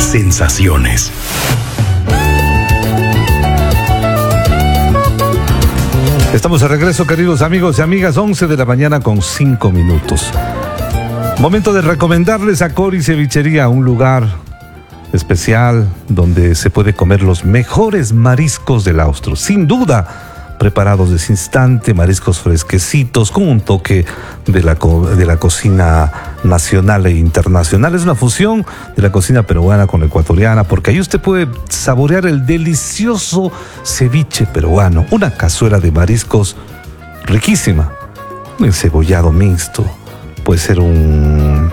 sensaciones. Estamos de regreso, queridos amigos y amigas, 11 de la mañana con 5 minutos. Momento de recomendarles a Cori Cevichería, un lugar especial donde se puede comer los mejores mariscos del Austro. Sin duda, preparados de ese instante, mariscos fresquecitos, con un toque de la cocina nacional e internacional. Es una fusión de la cocina peruana con la ecuatoriana, porque ahí usted puede saborear el delicioso ceviche peruano, una cazuela de mariscos riquísima, un encebollado mixto, puede ser un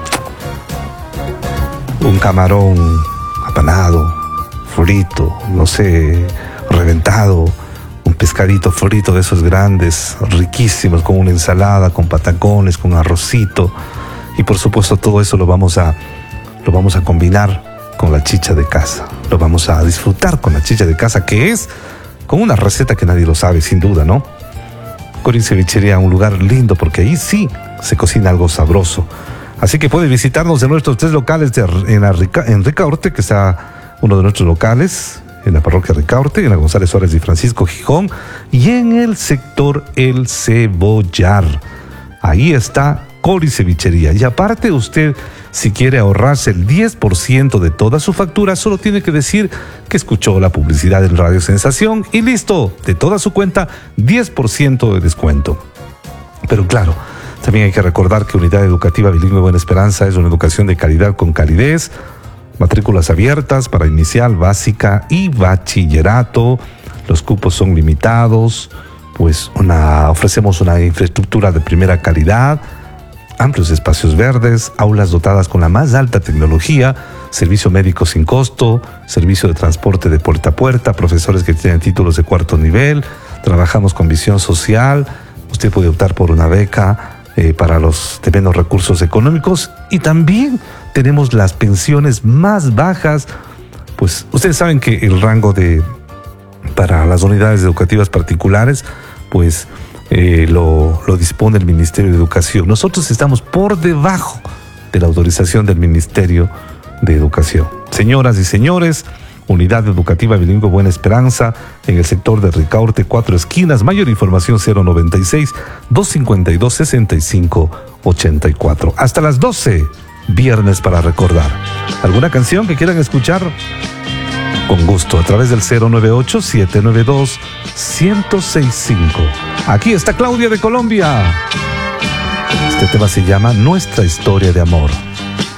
camarón apanado, frito, no sé, reventado, un pescadito frito de esos grandes, riquísimos, con una ensalada, con patacones, con arrocito, y por supuesto todo eso lo vamos a combinar con la chicha de casa, lo vamos a disfrutar con la chicha de casa, que es con una receta que nadie lo sabe, sin duda, ¿no? Cori Cevichería, un lugar lindo, porque ahí sí se cocina algo sabroso. Así que puede visitarnos en nuestros 3 locales en Ricaurte, que está uno de nuestros locales, en la parroquia Ricaurte, en la González Suárez y Francisco Gijón, y en el sector El Cebollar. Ahí está Cori Cevichería. Y aparte, usted, si quiere ahorrarse el 10% de toda su factura, solo tiene que decir que escuchó la publicidad en Radio Sensación y listo, de toda su cuenta, 10% de descuento. Pero claro, también hay que recordar que Unidad Educativa Bilingüe Buena Esperanza es una educación de calidad con calidez, matrículas abiertas para inicial, básica y bachillerato. Los cupos son limitados, pues ofrecemos una infraestructura de primera calidad, amplios espacios verdes, aulas dotadas con la más alta tecnología, servicio médico sin costo, servicio de transporte de puerta a puerta, profesores que tienen títulos de 4º nivel, trabajamos con visión social, usted puede optar por una beca para los de menos recursos económicos, y también tenemos las pensiones más bajas. Pues ustedes saben que el rango para las unidades educativas particulares, pues lo dispone el Ministerio de Educación. Nosotros estamos por debajo de la autorización del Ministerio de Educación. Señoras y señores, Unidad Educativa Bilingüe Buena Esperanza, en el sector de Ricaurte, 4 esquinas. Mayor información 096-252-6584. Hasta las 12, viernes para recordar. ¿Alguna canción que quieran escuchar? Con gusto, a través del 098-792-1065. Aquí está Claudia de Colombia. Este tema se llama Nuestra Historia de Amor.